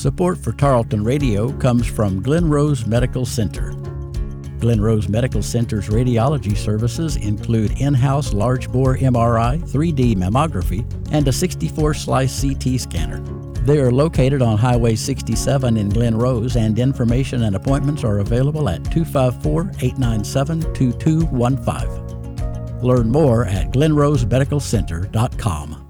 Support for Tarleton Radio comes from Glen Rose Medical Center. Glen Rose Medical Center's radiology services include in-house large-bore MRI, 3D mammography, and a 64-slice CT scanner. They are located on Highway 67 in Glen Rose, and information and appointments are available at 254-897-2215. Learn more at glenrosemedicalcenter.com.